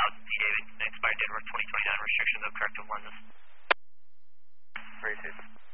P. David, expired date of 2029 restrictions of corrective lenses. Very safe.